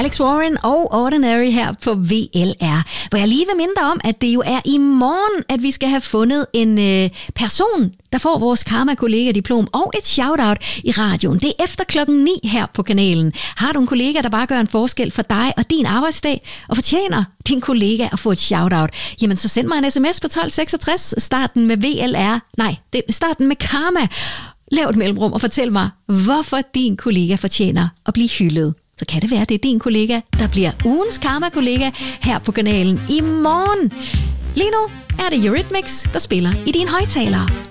Alex Warren og Ordinary her på VLR. Hvor jeg lige vil minde dig om, at det jo er i morgen, at vi skal have fundet en person, der får vores Karma-kollega-diplom og et shout-out i radioen. Det er efter 9:00 her på kanalen. Har du en kollega, der bare gør en forskel for dig og din arbejdsdag, og fortjener din kollega at få et shout-out, jamen så send mig en sms på 1266, starten med VLR. Nej, starten med Karma. Lav et mellemrum og fortæl mig, hvorfor din kollega fortjener at blive hyldet. Så kan det være, at det er din kollega, der bliver ugens Karma-kollega her på kanalen i morgen. Lige nu er det Eurythmics, der spiller i dine højttalere.